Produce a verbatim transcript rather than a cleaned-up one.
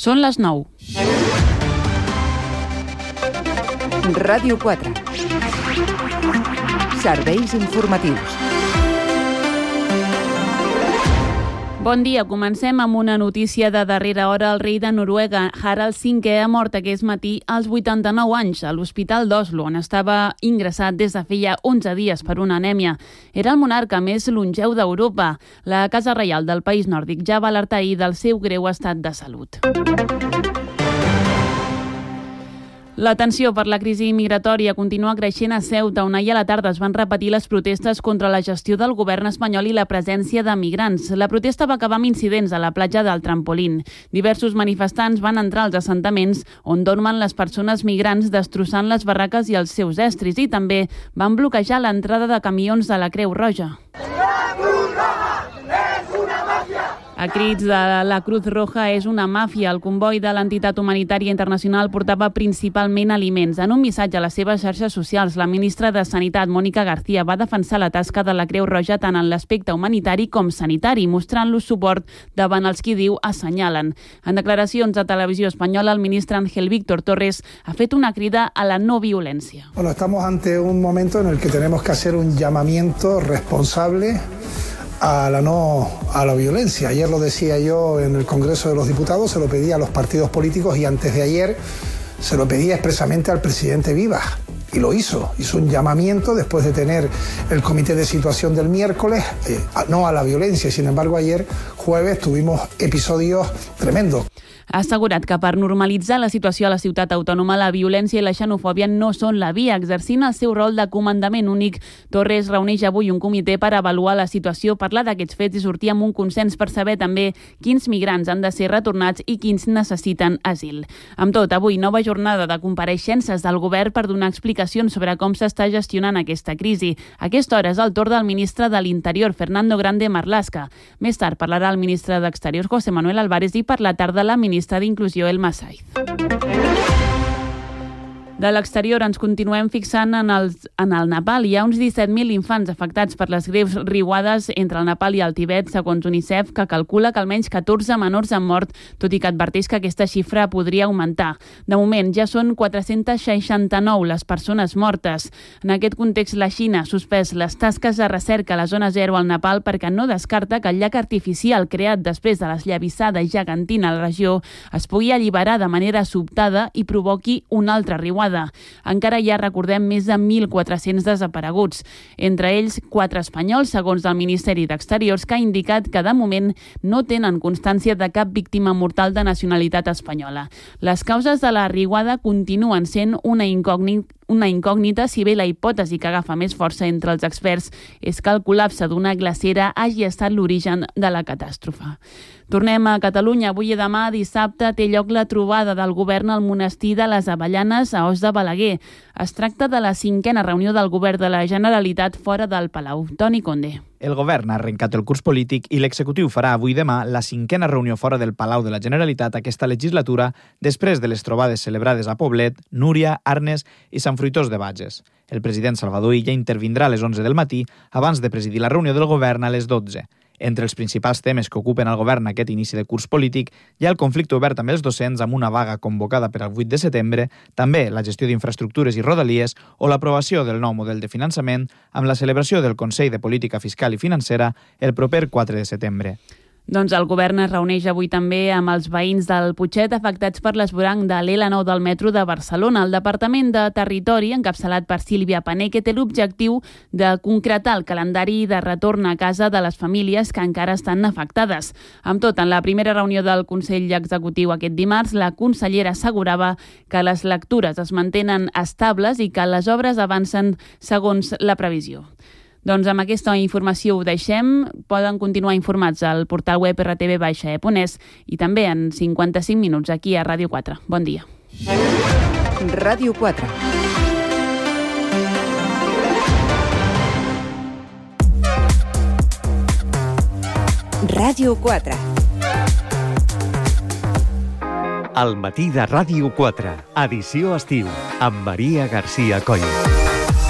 Són les nou. Ràdio quatre. Serveis informatius. Bon dia, comencem amb una notícia de darrera hora. El rei de Noruega, Harald cinquè, ha mort aquest matí als vuitanta-nou anys a l'Hospital d'Oslo, on estava ingressat des de feia onze dies per una anèmia. Era el monarca més longeu d'Europa. La Casa Reial del país nòrdic ja va alertar ahir del seu greu estat de salut. La tensió per la crisi migratòria continua creixent a Ceuta, on ahir a la tarda es van repetir les protestes contra la gestió del govern espanyol i la presència de migrants. La protesta va acabar amb incidents a la platja del Trampolín. Diversos manifestants van entrar als assentaments on dormen les persones migrants, destrossant les barraques i els seus estris, i també van bloquejar l'entrada de camions de la Creu Roja. A crits de la Cruz Roja és una màfia. El comboi de l'entitat humanitària internacional portava principalment aliments. En un missatge a les seves xarxes socials, la ministra de Sanitat, Mónica García, va defensar la tasca de la Creu Roja tant en l'aspecte humanitari com sanitari, mostrant-los suport davant els qui diu assenyalen. En declaracions a Televisió Espanyola, el ministre Ángel Víctor Torres ha fet una crida a la no violència. Bueno, estamos ante un momento en el que tenemos que hacer un llamamiento responsable a la no a la violencia. Ayer lo decía yo en el Congreso de los Diputados, se lo pedí a los partidos políticos y antes de ayer se lo pedí expresamente al presidente Vivas. Y lo hizo, hizo un llamamiento después de tener el comité de situación del miércoles, eh, no a la violencia. Sin embargo, ayer jueves tuvimos episodios tremendos. Ha assegurat que per normalitzar la situació a la ciutat autònoma, la violència i la xenofòbia no són la via. Exercint el seu rol de comandament únic, Torres reuneix avui un comitè per avaluar la situació, parlar d'aquests fets i sortir amb un consens per saber també quins migrants han de ser retornats i quins necessiten asil. Amb tot, avui nova jornada de compareixences del govern per donar explicacions sobre com s'està gestionant aquesta crisi. A aquesta hora és el torn del ministre de l'Interior, Fernando Grande Marlaska. Més tard parlarà el ministre d'Exteriors, José Manuel Álvarez, i per la tarda la ministra d'Inclusió, Elma Saiz. De l'exterior ens continuem fixant en el, en el Nepal. Hi ha uns disset mil infants afectats per les greus riuades entre el Nepal i el Tibet, segons UNICEF, que calcula que almenys catorze menors han mort, tot i que adverteix que aquesta xifra podria augmentar. De moment, ja són quatre-cents seixanta-nou les persones mortes. En aquest context, la Xina ha suspès les tasques de recerca a la zona zero al Nepal perquè no descarta que el llac artificial creat després de l'esllavissada gegantina a la regió es pugui alliberar de manera sobtada i provoqui una altra riuada. Encara hi ha, recordem, més de mil quatre-cents desapareguts, entre ells quatre espanyols, segons el Ministeri d'Exteriors, que ha indicat que de moment no tenen constància de cap víctima mortal de nacionalitat espanyola. Les causes de la riuada continuen sent una incògnita Una incògnita, si bé la hipòtesi que agafa més força entre els experts és que el col·lapse d'una glacera hagi estat l'origen de la catàstrofe. Tornem a Catalunya. Avui i demà, dissabte, té lloc la trobada del govern al monestir de les Avellanes a Os de Balaguer. Es tracta de la cinquena reunió del govern de la Generalitat fora del Palau. Toni Conde. El govern ha arrencat el curs polític i l'executiu farà avui demà la cinquena reunió fora del Palau de la Generalitat aquesta legislatura després de les trobades celebrades a Poblet, Núria, Arnes i Sant Fruitós de Bages. El president Salvador Illa intervindrà a les onze del matí abans de presidir la reunió del govern a les dotze. Entre els principals temes que ocupen el govern aquest inici de curs polític hi ha el conflicte obert amb els docents amb una vaga convocada per al vuit de setembre, també la gestió d'infraestructures i rodalies o l'aprovació del nou model de finançament amb la celebració del Consell de Política Fiscal i Financera el proper quatre de setembre. Doncs el govern es reuneix avui també amb els veïns del Putxet afectats per l'esvoranc de l'L nou del metro de Barcelona. El Departament de Territori, encapçalat per Sílvia Paneque, té l'objectiu de concretar el calendari de retorn a casa de les famílies que encara estan afectades. Amb tot, en la primera reunió del Consell Executiu aquest dimarts, la consellera assegurava que les lectures es mantenen estables i que les obres avancen segons la previsió. Doncs amb aquesta informació ho deixem. Poden continuar informats al portal web erre te ve baixa e punt es i també en cinquanta-cinc minuts aquí a Ràdio quatre. Bon dia. Ràdio quatre. Ràdio quatre. Al matí de Ràdio quatre, edició estiu, amb Maria García Coll.